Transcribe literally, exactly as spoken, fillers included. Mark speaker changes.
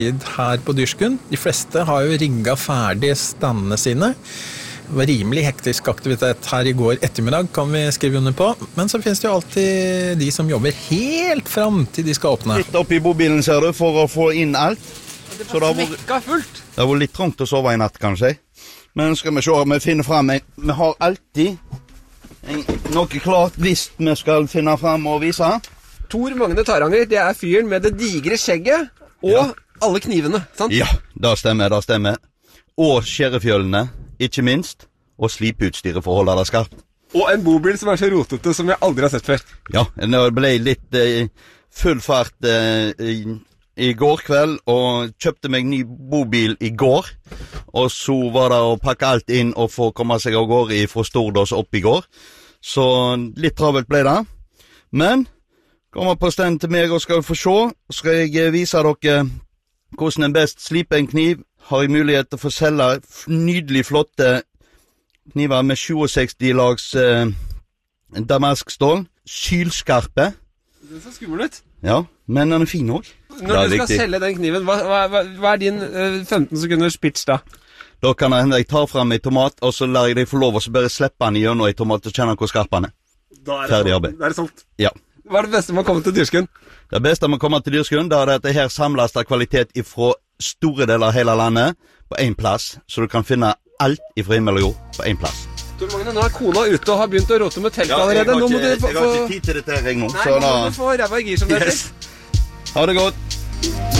Speaker 1: Her på Dyrsken. De fleste har jo rigget ferdig standene sine. Det var rimelig hektisk aktivitet her i går ettermiddag, kan vi skrive under på. Men så finnes det jo alltid de som jobber helt frem til de skal åpne.
Speaker 2: Litt oppi bobilen, ser du, for å få inn alt.
Speaker 3: Det var mekka fullt.
Speaker 2: Det var litt trangt å sove i natt, kanskje. Men skal vi se, vi finner frem en. Vi har alltid en, noe klart hvis vi skal finne frem og vise.
Speaker 3: Tor Magne Taranger, det er fyren med det digre skjegget og ja. Alle knivene, sant?
Speaker 2: Ja, det stemmer, det stemmer. Og skjærefjølene, ikke minst, og slipeutstyret for å holde det skarpt.
Speaker 3: Og en bobil som er så rotete som jeg aldri har sett før.
Speaker 2: Ja, det ble litt eh, full fart eh, i, i går kveld, og kjøpte meg ny bobil i går. Og så var det å pakke alt inn og få komme seg av gårde fra Stordås opp i går. Så litt travelt ble det. Men kommer på stand til meg og skal få se, skal jeg vise dere hvordan en best sliper en kniv. Har jeg mulighet til å få selge nydelig flotte kniver med sekstisju lags eh, damaskstål. Sylskarpe.
Speaker 3: Det ser skummel ut.
Speaker 2: Ja, men den er fin også.
Speaker 3: Når du skal viktig. Selge den kniven, hva, hva, hva er din eh, femten sekunders pitch da?
Speaker 2: Da kan jeg, jeg ta frem en tomat, og så lar jeg deg få lov, og så bare slippe den gjennom en tomat og kjenne hvor skarp den er.
Speaker 3: Da er det Ferdig arbeid. Da er det solgt.
Speaker 2: Ja.
Speaker 3: Hva er det beste med å komme til Dyrsken?
Speaker 2: Det beste med å komme til Dyrsken, det er at det her samles av kvalitet fra store deler av hele landet på en plass, så du kan finne alt fra himmel og jord på en plass.
Speaker 3: Tor Magne, nå er kona ute og har begynt å rote med telt allerede.
Speaker 2: Ja, jeg har,
Speaker 3: nå
Speaker 2: ikke,
Speaker 3: må du få,
Speaker 2: jeg har ikke tid til dette her, jeg nå.
Speaker 3: Nei, nå må du få ræva i gir som det heter.
Speaker 2: Yes. Ha det godt.